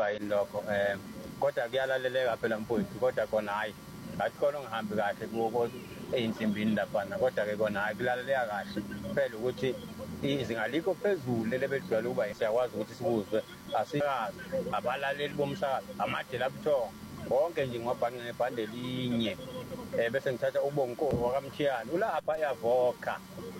kuthiwa yini lokho kodwa kuyalaleleka phela mfowethu kodwa khona hayi ngathi khona ongahambi kahle kuwo ey'nsimbini laphana kodwa-ke kona hayi kulaleleka kahle kuphela ukuthi izinga likho phezulu leli ebelidlala ukuba siyakwazi ukuthi sikuzwe asikazi abalaleli bomsakazo amadela abuthongo konke nje ngibhabhanqa ngebhande linye bese ngithatha ubonko wakamthiyane ulapha uyavokha